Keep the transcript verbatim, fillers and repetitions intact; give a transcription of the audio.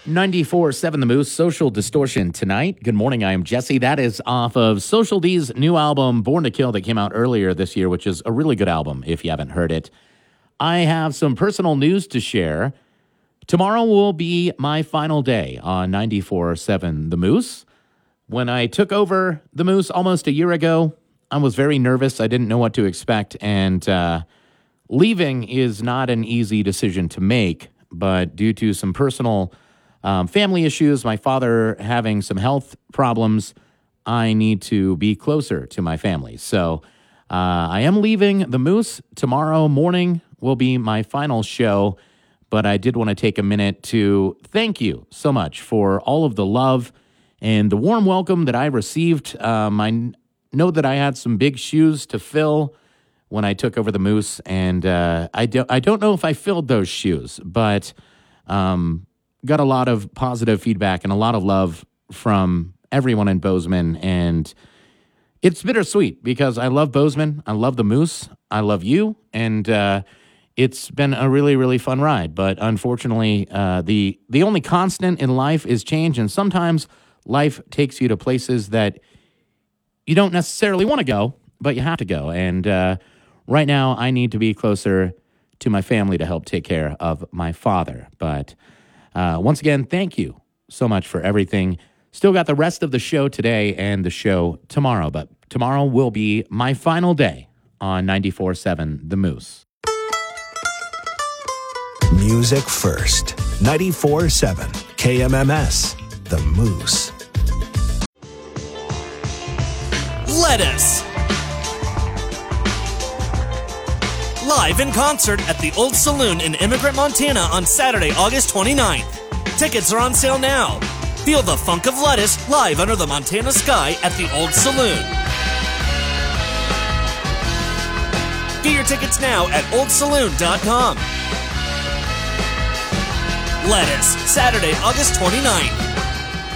ninety-four point seven The Moose, Social Distortion tonight. Good morning, I am Jesse. That is off of Social D's new album, Born to Kill, that came out earlier this year, which is a really good album if you haven't heard it. I have some personal news to share. Tomorrow will be my final day on ninety-four point seven The Moose. When I took over The Moose almost a year ago, I was very nervous. I didn't know what to expect, and uh, leaving is not an easy decision to make, but due to some personal Um, family issues, my father having some health problems, I need to be closer to my family. So uh, I am leaving The Moose. Tomorrow morning will be my final show, but I did want to take a minute to thank you so much for all of the love and the warm welcome that I received. Um, I n- know that I had some big shoes to fill when I took over The Moose, and uh, I, do- I don't know if I filled those shoes, but um, got a lot of positive feedback and a lot of love from everyone in Bozeman, and it's bittersweet because I love Bozeman, I love The Moose, I love you, and uh, it's been a really, really fun ride. But unfortunately, uh, the the only constant in life is change, and sometimes life takes you to places that you don't necessarily want to go, but you have to go. And uh, right now, I need to be closer to my family to help take care of my father. But Uh, once again, thank you so much for everything. Still got the rest of the show today and the show tomorrow, but tomorrow will be my final day on ninety-four point seven The Moose. Music first. ninety-four point seven K M M S, The Moose. Lettuce. Live in concert at the Old Saloon in Immigrant, Montana on Saturday, August twenty-ninth. Tickets are on sale now. Feel the funk of Lettuce live under the Montana sky at the Old Saloon. Get your tickets now at old saloon dot com. Lettuce, Saturday, August twenty-ninth.